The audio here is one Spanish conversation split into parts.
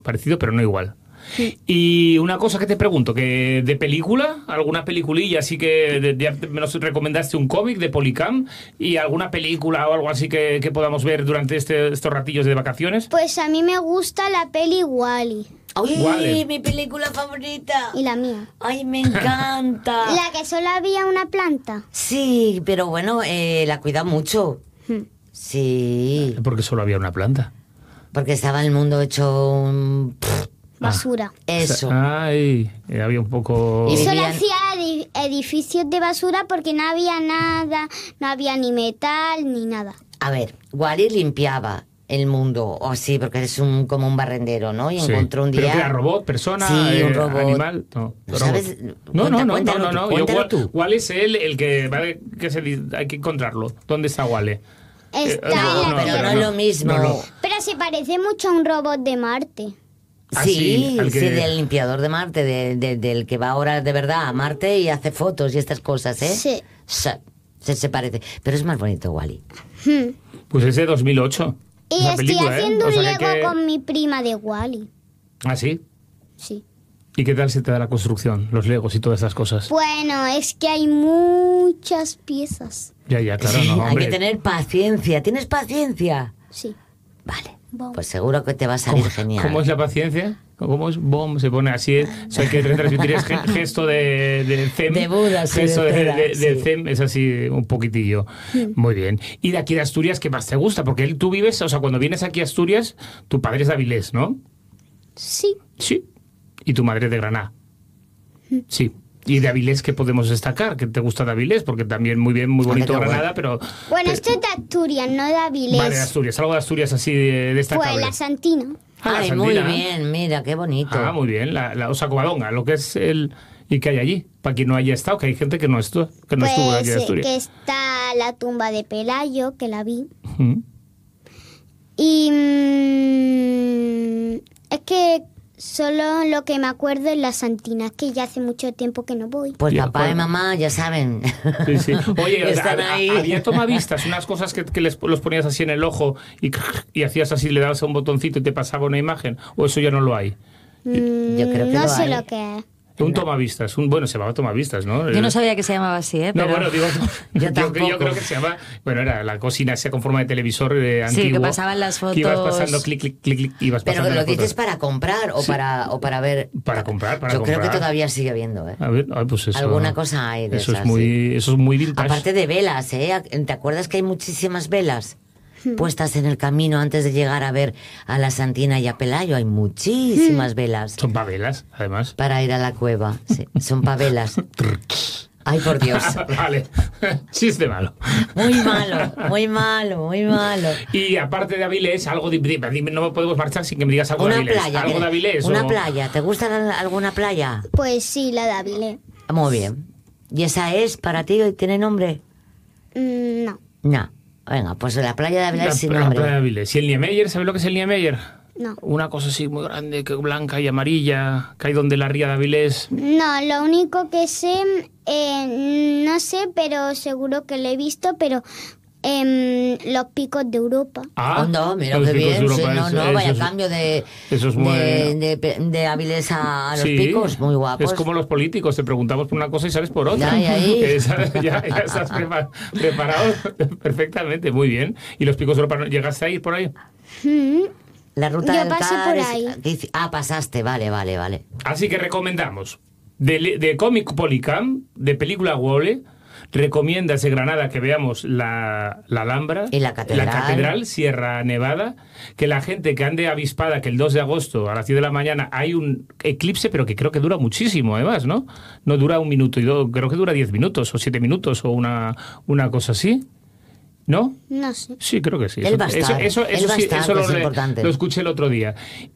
Parecido, pero no igual. Sí. Y una cosa que te pregunto, que de película, alguna peliculilla, así que ya me nos recomendaste un cómic de Polycam y alguna película o algo así que podamos ver durante estos ratillos de vacaciones. Pues a mí me gusta la peli Wall-E. ¡Ay, Wall-E. mi película favorita! Y la mía. ¡Ay, me encanta! La que solo había una planta. Sí, pero bueno, la cuida mucho. Sí, Porque solo había una planta. porque estaba el mundo hecho Basura. eso. Ay, había un poco... Y Y solo vivían- hacía edificios de basura porque no había nada, no había ni metal ni nada. A ver, Wall-E limpiaba el mundo, o así, porque es como un barrendero, ¿no? Y Sí. encontró un ¿Pero día... que era robot, persona, Sí, un robot. animal? No, ¿No sabes? No, Cuéntalo tú, Yo, cuéntalo tú. ¿Cuál es el que, vale, hay que encontrarlo? ¿Dónde está Wally? Está No, en la pero Tierra. no es lo mismo. No. Pero se parece mucho a un robot de Marte. Ah, Sí, sí, al que- sí, del limpiador de Marte, del que va ahora de verdad a Marte y hace fotos y estas cosas, ¿eh? Sí. Se parece. Pero es más bonito, Wall-E. Pues es de 2008. Y esa estoy película, ¿eh? haciendo O un sea Lego que- con mi prima de Wall-E. ¿Ah, sí? Sí. ¿Y qué tal se te da la construcción, los legos y todas esas cosas? Bueno, es que hay muchas piezas. Ya, claro, Sí, no, hay hombre. que tener paciencia. ¿Tienes paciencia? Sí. Vale. Vamos. Pues seguro que te va a salir genial. ¿Cómo es la paciencia? ¿Cómo es? Bom, se pone así. O sea, hay que transmitir es gesto de Zen. De Buda, sí, Gesto de Buda, de sí. Zen es así un poquitillo. Muy bien. ¿Y de aquí de Asturias qué más te gusta? Porque tú vives, o sea, cuando vienes aquí a Asturias, tu padre es de Avilés, ¿no? Sí. Sí. Y tu madre es de Granada. Sí. ¿Y de Avilés qué podemos destacar? ¿Qué te gusta de Avilés? Porque también muy bien, muy bonito qué bueno. Granada, pero... Bueno, esto es de Asturias, no de Avilés. Vale, de Asturias. Algo de Asturias así destacable. Pues la Santina. Ah, la Ay, muy Santina. bien, mira, qué bonito. Ah, muy bien. La Osa Covadonga, lo que es el... ¿Y qué hay allí? Para quien no haya estado, que hay gente que no estuvo, aquí de Pues Asturias. que está la tumba de Pelayo, que la vi. Mm. Y es que solo lo que me acuerdo es la Santina, es que ya hace mucho tiempo que no voy. Pues Ya, papá y bueno. mamá ya saben. Sí, sí. Oye, Están ahí. había tomavistas, unas cosas que los ponías así en el ojo y hacías así, le dabas a un botoncito y te pasaba una imagen. ¿O eso ya no lo hay? Yo creo que no lo sé hay. lo que es. Un tomavistas. Bueno, se llamaba tomavistas, ¿no? Yo no sabía que se llamaba así, ¿eh? No, Pero... bueno, digo, Yo tampoco. yo creo que se llama, bueno, era la cocina esa con forma de televisor antiguo. Sí, que pasaban las Que ibas fotos. pasando clic, clic, clic, clic, ibas Pero pasando lo las dices fotos. para comprar o Sí. para ver. Para comprar, para Yo comprar. creo que todavía sigue habiendo, ¿eh? A ver, pues eso. Alguna cosa hay de eso esas, eso es muy vintage. Aparte de velas, ¿eh? ¿Te acuerdas que hay muchísimas velas puestas en el camino antes de llegar a ver a la Santina y a Pelayo? Hay muchísimas velas Son pavelas, además. para ir a la cueva. Sí, son pavelas. Ay, por Dios. Vale, chiste malo. Muy malo, muy malo, muy malo. Y aparte de Avilés, algo no me podemos marchar sin que me digas algo de Una Avilés. playa. ¿Algo de Avilés? Una o- playa. ¿Te gusta alguna playa? Pues sí, la de Avilés. Muy bien. ¿Y esa es para ti? ¿Tiene nombre? No. No. Venga, pues la playa de Avilés sin la nombre. playa de Avilés. ¿Y el Niemeyer? ¿Sabes lo que es el Niemeyer? No. Una cosa así muy grande, que blanca y amarilla, que hay donde la ría de Avilés. No, lo único que sé, no sé, pero seguro que lo he visto, pero los picos de Europa. Oh, no, mira los qué picos de bien. Sí, Europa, no, eso- no, eso vaya es- cambio de, eso es muy- de Avilés a los Sí, picos, muy guapos. Es como los políticos, te preguntamos por una cosa y sales por otra. Ya, y ahí. Ya estás preparado perfectamente, muy bien. ¿Y los picos de Europa, llegaste a ir por ahí? La ruta Yo del pasé Car por es- ahí. pasaste, vale. Así que recomendamos de cómic Polycam, de película Wall-E. Recomiendas de Granada que veamos la Alhambra Y la catedral. Sierra Nevada, que la gente que ande avispada que el 2 de agosto a las 10 de la mañana hay un eclipse, pero que creo que dura muchísimo además, ¿no? No dura un minuto, creo que dura 10 minutos o 7 minutos o una cosa así, ¿no? No sé. Sí, creo que sí. Él va a estar, él va a Sí, estar, eso que es importante. lo escuché el otro día.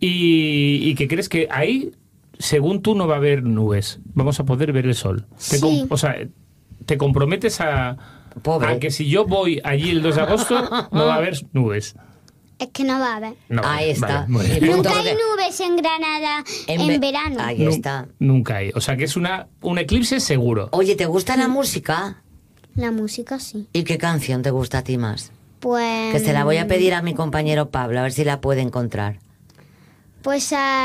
Y que crees que ahí, según tú, no va a haber nubes. Vamos a poder ver el sol. Sí. O sea, te comprometes a Pobre. que si yo voy allí el 2 de agosto, no va a haber nubes. Es que no va a haber. No, Ahí está. vale, muy bien. Y Nunca todo hay de- nubes en Granada en verano. Ahí está. Nunca hay. O sea, que es un eclipse seguro. Oye, ¿te gusta la música? La música sí. ¿Y qué canción te gusta a ti más? Pues... Que se la voy a pedir a mi compañero Pablo, a ver si la puede encontrar. Pues a